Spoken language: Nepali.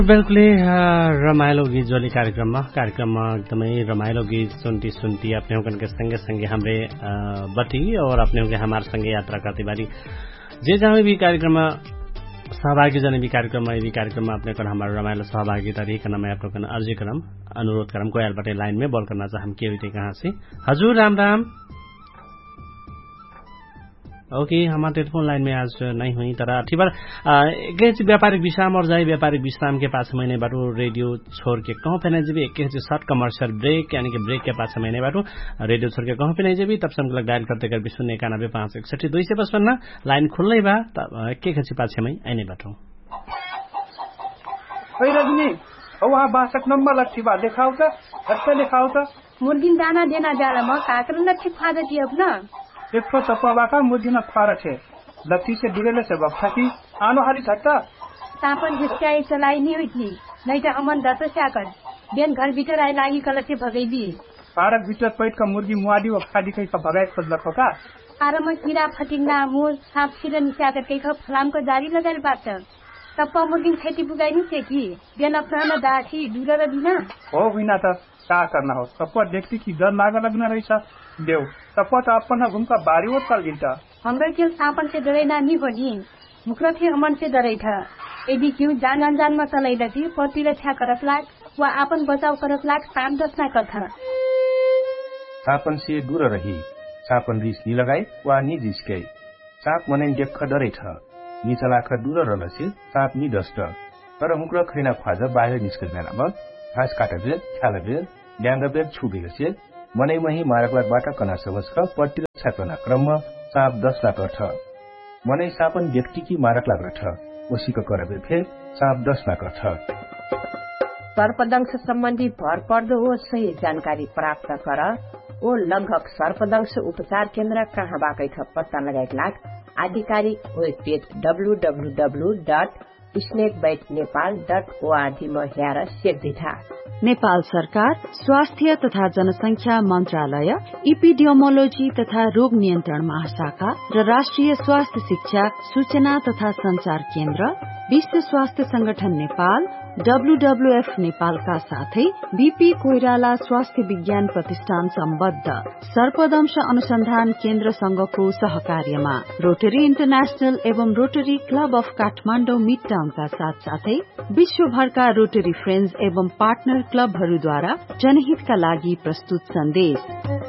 बिल्कुलै रमाइलो गीत जोली कार्यक्रममा एकदमै रमाइलो गीत सुनती अपने होकर के संगे हमरे बटी और अपने होकर हमारे संगे यात्रा करती बारी जे जहाँ भी कार्यक्रम में सहभागी जने भी कार्यक्रम में अपने कर हमारा रमाइलो सहभागिता रही करना मैं अपने अर्जी करम अनुरोध करम कोयल बटे लाइन में बॉल करना चाहम के हुई कहाँ से हजुर राम राम। ओके हमारे टेलीफोन लाइन में आज नहीं हुई तरह ठीक बार एक व्यापारिक विश्राम और जाए व्यापारिक विश्राम के पास महीने बाटू रेडियो छोड़ के कहों पे नहीं जबी एक शॉर्ट कमर्शियल ब्रेक यानी कि ब्रेक के पास महीने बाटू रेडियो छोड़ के कहों पे नहीं जबी तब से हम लोग डायल करते कर 091-561-255 लाइन खुल्लै बा एक पाँच में आने बाटू रजनी वहाँ 62 नंबर लक्ष्य बा दिखाओ अच्छा दिखाओ मुर्गी दाना देना जा रहा काकर लक्ष्य खा देती अपना एक तपवाका मुर्गिना फारा छे लत्ती से डिरेले से बक्सा की आनो हाली छट्टा तापन हिस्काई चलाई नहीं हुई थी नहीं तो अमन दस साकर बेन घर भीतर आई लागी कलर से भगैली पारक भीतर पैट का मुर्गी मुआदी व खादी कई का भगाए खोज लखो का आराम कीड़ा फटिंगना मुर सांप छिरे निसाकर कई का फलाम को जारी लगाल बात तप्पा मुर्गी खेती पुगाई नहीं थे की बेन अपना दाठी दूर र दिना हो बिना त का करना हो तप्पा देखती की डर लागा लगना रही देव तप्पा तो अपन घुमका बारी ओत कर गिनता हमरा के सापन से डरे ना नहीं होनी मुखरा थे अमन से डरे था यदि क्यों जान अनजान में चलाई लगी पति रक्षा करत लाग वा अपन बचाव करत लाग काम दस ना करता सापन से दूर रही सापन रिस नी लगाई वा नी जिसके साप मने देख डरे था नी चलाख दूर रहलसे साप नी डस्ट तर मुखरा खैना ख्वाजा बाहिर निस्कदैन अब घास काटेर ख्यालेर ड्याङ्गबेर छुबेर मनै मही मारकलाबाट कना सबस्क पट्टी रक्षा करना क्रम साप 10 लाख रठ मनै सापन व्यक्ति की मारकलाग रठ ओसीक करबे फेर साप 10 लाख रठ सर्पदंश सम्बन्धी भरपर्दो हो सही जानकारी प्राप्त गर ओ लगभग सर्पदंश उपचार केन्द्र कहाँबाटै छ पत्ता लगाएका लाग आधिकारिक वेब पेज www.snakebitenepal.org मा हेर सेक्दिथा। नेपाल सरकार स्वास्थ्य तथा जनसंख्या मन्त्रालय इपिडियोमोलोजी तथा रोग नियन्त्रण महाशाखा र राष्ट्रिय स्वास्थ्य शिक्षा सूचना तथा संचार केन्द्र विश्व स्वास्थ्य संगठन नेपाल WWF नेपालका साथै बीपी कोइराला स्वास्थ्य विज्ञान प्रतिष्ठान सम्बद्ध सर्पदंश अनुसन्धान केन्द्र संघको सहकार्यमा रोटरी इन्टरनेशनल एवं rotary club of Kathmandu mid टाउनका साथसाथै विश्वभरका रोटरी फ्रेन्ड्स एवं पार्टनर क्लबहरूद्वारा जनहितका लागि प्रस्तुत सन्देश।